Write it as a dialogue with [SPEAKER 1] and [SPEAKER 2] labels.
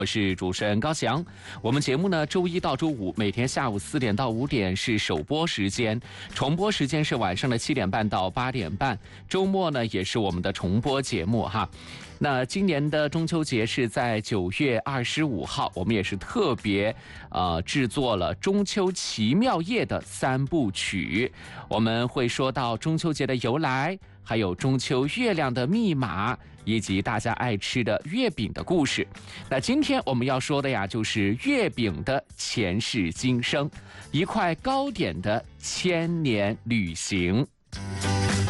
[SPEAKER 1] 我是主持人高翔。我们节目呢，周一到周五每天下午4点到5点是首播时间，重播时间是晚上的7点半到8点半。周末呢也是我们的重播节目哈。那今年的中秋节是在9月25号，我们也是特别制作了中秋奇妙夜的3部曲。我们会说到中秋节的由来，还有中秋月亮的密码，以及大家爱吃的月饼的故事。那今天我们要说的呀，就是月饼的前世今生，一块糕点的千年旅行。